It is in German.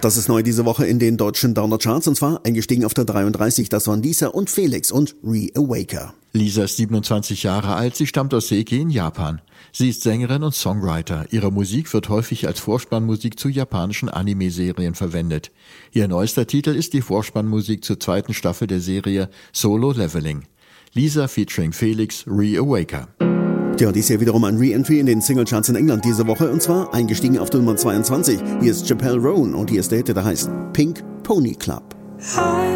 das ist neu diese Woche in den deutschen Downer-Charts und zwar eingestiegen auf der 33. Das waren Lisa und Felix und Reawaker. Lisa ist 27 Jahre alt, sie stammt aus Seiki in Japan. Sie ist Sängerin und Songwriter. Ihre Musik wird häufig als Vorspannmusik zu japanischen Anime-Serien verwendet. Ihr neuester Titel ist die Vorspannmusik zur 2. Staffel der Serie Solo Leveling. Lisa featuring Felix, Reawaker. Ja, dies hier wiederum ein Re-Entry in den Singlecharts in England diese Woche und zwar eingestiegen auf der Nummer 22. Hier ist Chappelle Roan und hier ist der Hit, der heißt Pink Pony Club.